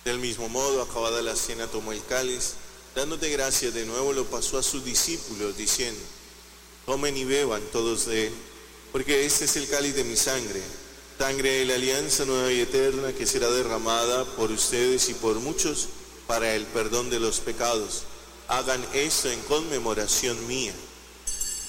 Del mismo modo, acabada la cena, tomó el cáliz, dándote gracias de nuevo, lo pasó a sus discípulos, diciendo: tomen y beban todos de él, porque este es el cáliz de mi sangre, sangre de la alianza nueva y eterna, que será derramada por ustedes y por muchos para el perdón de los pecados. Hagan esto en conmemoración mía.